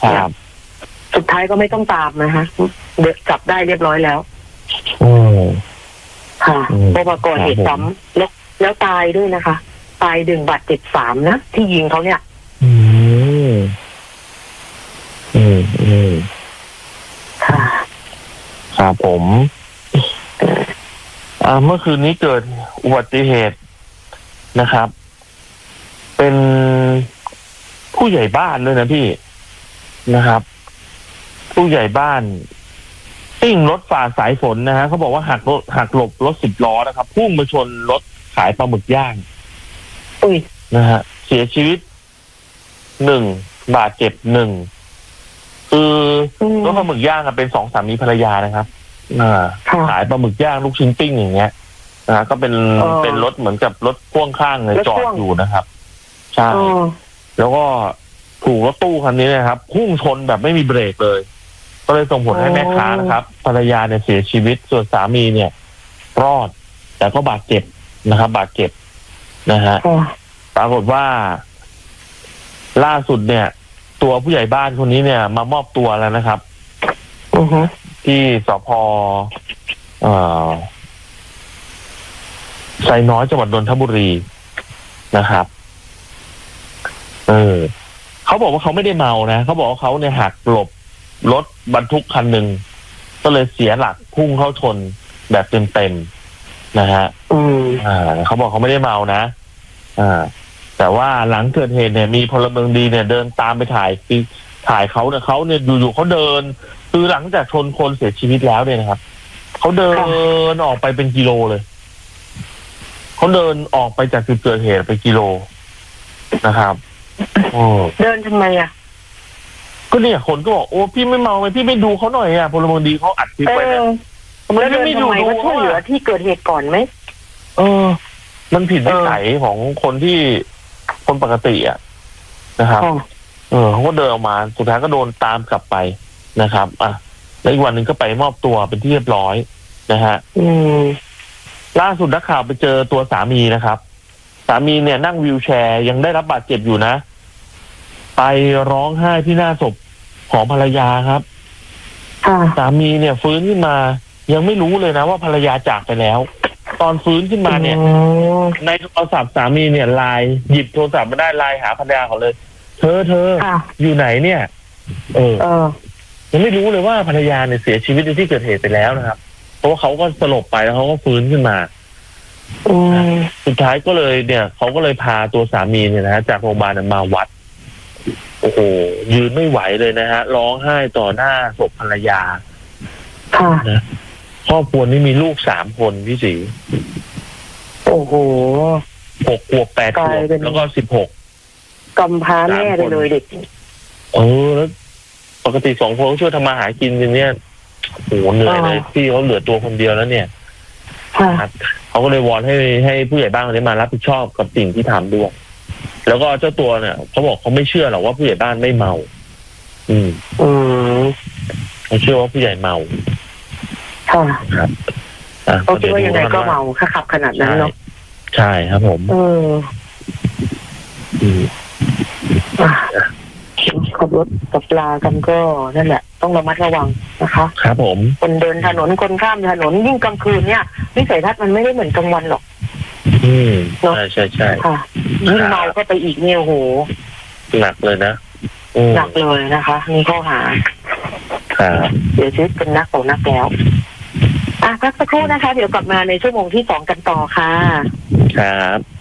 ครับสุดท้ายก็ไม่ต้องตามนะคะเด็กจับได้เรียบร้อยแล้วค่ะเพราะว่าก่อเหตุซ้ำแล้วตายด้วยนะคะตาย1 บาดเจ็บ 3นะที่ยิงเขาเนี่ยค่ะครับผมเมื่อคืนนี้เกิดอุบัติเหตุนะครับเป็นผู้ใหญ่บ้านด้วยนะพี่นะครับผู้ใหญ่บ้านซิ่งรถฝ่าสายฝนนะฮะเขาบอกว่าหักหลบรถ10 ล้อนะครับพุ่งมาชนรถขายปลาหมึกย่างนะฮะเสียชีวิต1 บาดเจ็บ1คือรถปลาหมึกย่างเป็น2 สามีภรรยานะครับขายปลาหมึกย่างลูกชิ้นปิ้งอย่างเงี้ยนะก็เป็นรถเหมือนกับรถพ่วงข้างเลยจอดอยู่นะครับใช่แล้วก็ถูกรถตู้คันนี้นะครับพุ่งชนแบบไม่มีเบรกเลยก็เลยส่งผลให้แม่ค้านะครับภรรยาเนี่ยเสียชีวิตส่วนสามีเนี่ยรอดแต่ก็บาดเจ็บนะครับบาดเจ็บนะฮะปรากฏว่าล่าสุดเนี่ยตัวผู้ใหญ่บ้านคนนี้เนี่ยมามอบตัวแล้วนะครับที่สภ.ไซน้อยจังหวัดนนทบุรีนะครับเขาบอกว่าเขาไม่ได้เมานะเขาบอกว่าเขาเนี่ยหักหลบรถบรรทุกคันหนึ่งก็เลยเสียหลักพุ่งเข้าชนแบบเต็มๆนะฮะเขาบอกเขาไม่ได้เมานะแต่ว่าหลังเกิดเหตุเนี่ยมีพลเมืองดีเนี่ยเดินตามไปถ่ายเขาเนี่ยอยู่ๆเขาเดินคือหลังจากชนคนเสียชีวิตแล้วเนี่ยนะครับเขาเดินออกไปเป็นกิโลเลยเขาเดินออกไปจากจุดเกิดเหตุไปกิโลนะครับเดินทำไมอ่ะก็เนี่ยคนก็บอกโอ้พี่ไม่เมาไหมพี่ไม่ดูเขาหน่อยอ่ะพลเมืองดีเขาอัดคลิปไว้นะแล้วเดินทำไมก็ช่วยเหลือที่เกิดเหตุก่อนไหมมันผิดวิสัยของคนที่คนปกติอ่ะนะครับเขาก็เดินออกมาสุดท้ายก็โดนตามกลับไปนะครับแล้วอีกวันหนึ่งก็ไปมอบตัวเป็นที่เรียบร้อยนะฮะล่าสุดนักข่าวไปเจอตัวสามีนะครับสามีเนี่ยนั่งวีลแชร์ยังได้รับบาดเจ็บอยู่นะไปร้องไห้ที่หน้าศพของภรรยาครับสามีเนี่ยฟื้นขึ้นมายังไม่รู้เลยนะว่าภรรยาจากไปแล้วตอนฟื้นขึ้นมาเนี่ยในโทรศัพท์สามีเนี่ยไลน์หยิบโทรศัพท์มาได้ไลน์หาภรรยาเขาเลยเธออยู่ไหนเนี่ยยังไม่รู้เลยว่าภรรยาเนี่ยเสียชีวิตในที่เกิดเหตุไปแล้วนะครับเพราะว่าเขาก็สลบไปแล้วเขาก็ฟื้นขึ้นมาสุดท้ายก็เลยเนี่ยเขาก็เลยพาตัวสามีเนี่ยนะฮะจากโรงพยาบาลมาวัดโอ้โหยืนไม่ไหวเลยนะฮะร้องไห้ต่อหน้าศพภรรยานะครอบครัวนี้มีลูก3 คนพี่ศรีโอ้โห 6 ขวบ 8 ขวบแล้วก็16 กำพร้าแม่เลยเด็กแล้วปกติ2 คนช่วยทำมาหากินกันเนี่ยโอ้โหเหนื่อยเลยพี่เขาเหลือตัวคนเดียวแล้วเนี่ยเขาก็เลยวอนให้ผู้ใหญ่บ้านคนนี้มารับผิดชอบกับสิ่งที่ทำด้วยแล้วก็เจ้าตัวเนี่ยเขาบอกเขาไม่เชื่อหรอกว่าผู้ใหญ่บ้านไม่เมาเขาเชื่อว่าผู้ใหญ่เมาครับเขาคิดว่ายังไงก็เมาถ้าขับขนาดนั้นเนาะใช่ครับผมขับรถกับปลากันก็นั่นแหละต้องระมัดระวังนะคะครับผมคนเดินถนนคนข้ามถนนยิ่งกลางคืนเนี่ยวิสัยทัศน์มันไม่ได้เหมือนกลางวันหรอกใช่ค่ะยิ่งเมาก็ไปอีกเนี่ยโอ้โหหนักเลยนะหนักเลยนะคะมีข้อหาเสียชีวิตเป็นนักแล้วพักสักครู่นะคะเดี๋ยวกลับมาในชั่วโมงที่2กันต่อค่ะครับ